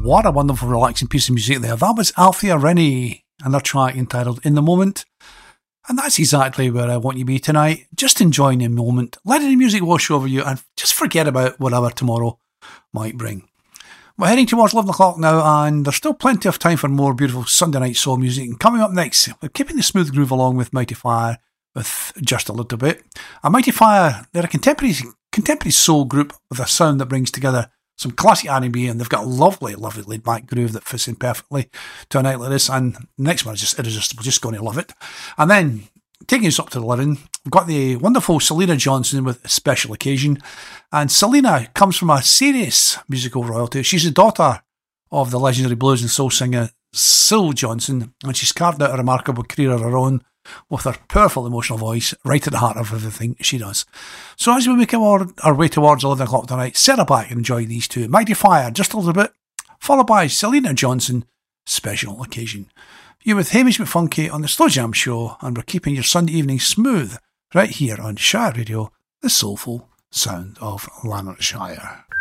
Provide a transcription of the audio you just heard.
What a wonderful, relaxing piece of music there. That was Althea Rennie and their track entitled In the Moment. And that's exactly where I want you to be tonight. Just enjoying the moment, letting the music wash over you, and just forget about whatever tomorrow might bring. We're heading towards 11 o'clock now, and there's still plenty of time for more beautiful Sunday night soul music. And coming up next, we're keeping the smooth groove along with Mighty Fire with just a little bit. And Mighty Fire, they're a contemporary soul group with a sound that brings together some classic R&B, and they've got a lovely laid-back groove that fits in perfectly to a night like this. And the next one is just irresistible, just going to love it. And then, taking us up to 11, we've got the wonderful Selena Johnson with A Special Occasion. And Selena comes from a serious musical royalty. She's the daughter of the legendary blues and soul singer Syl Johnson, and she's carved out a remarkable career of her own with her powerful emotional voice right at the heart of everything she does. So as we make our way towards 11 o'clock tonight, sit back and enjoy these two. Mighty Fire, just a little bit, followed by Selena Johnson, Special Occasion. You're with Hamish McFunky on the Slow Jam Show, and we're keeping your Sunday evening smooth right here on Shire Radio, the soulful sound of Lanarkshire.